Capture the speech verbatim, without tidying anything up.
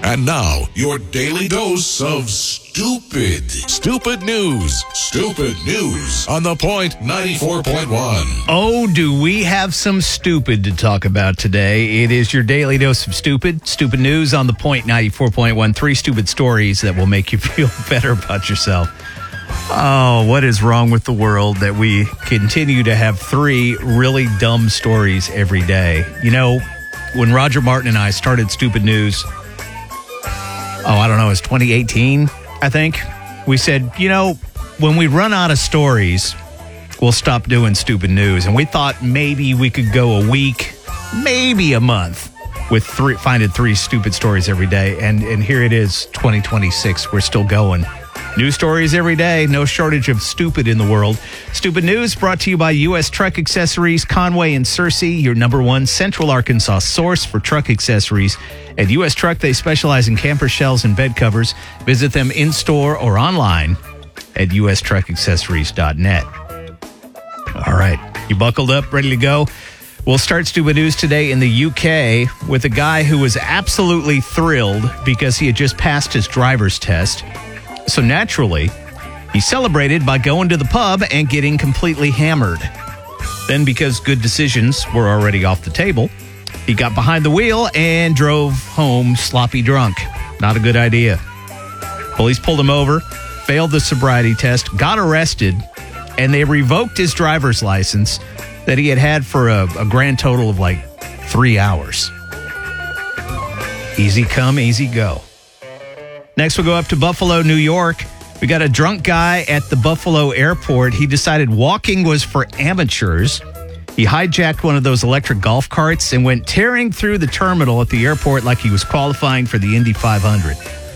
And now, your daily dose of stupid. Stupid news. Stupid news on The Point ninety-four point one. Oh, do we have some stupid to talk about today? It is your daily dose of stupid. Stupid news on The Point ninety-four point one. Three stupid stories that will make you feel better about yourself. Oh, what is wrong with the world that we continue to have three really dumb stories every day? You know, when Roger Martin and I started Stupid News, oh, I don't know, it was twenty eighteen, I think. We said, you know, when we run out of stories, we'll stop doing Stupid News. And we thought maybe we could go a week, maybe a month, with three, finding three stupid stories every day. And, and here it is, twenty twenty-six. We're still going. New stories every day. No shortage of stupid in the world. Stupid News brought to you by U S Truck Accessories, Conway and Searcy, your number one Central Arkansas source for truck accessories. At U S Truck, they specialize in camper shells and bed covers. Visit them in-store or online at u s truck accessories dot net. All right. You buckled up, ready to go? We'll start Stupid News today in the U K with a guy who was absolutely thrilled because he had just passed his driver's test. So naturally, he celebrated by going to the pub and getting completely hammered. Then, because good decisions were already off the table, he got behind the wheel and drove home sloppy drunk. Not a good idea. Police pulled him over, failed the sobriety test, got arrested, and they revoked his driver's license that he had had for a, a grand total of like three hours. Easy come, easy go. Next, we'll go up to Buffalo, New York. We got a drunk guy at the Buffalo airport. He decided walking was for amateurs. He hijacked one of those electric golf carts and went tearing through the terminal at the airport like he was qualifying for the Indy five hundred.